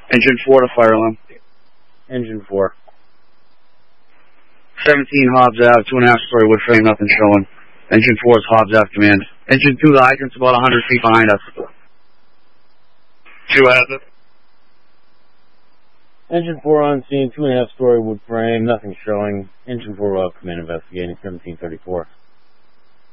Engine 4 to fire alarm. Engine 4. 17 Hobbs Ave, 2.5-story wood frame, nothing showing. Engine 4 is Hobbs Ave command. Engine 2, the hydrant's about 100 feet behind us. 2 has it. Engine 4 on scene, 2.5-story wood frame, nothing showing. Engine 4 will have command investigating, 1734.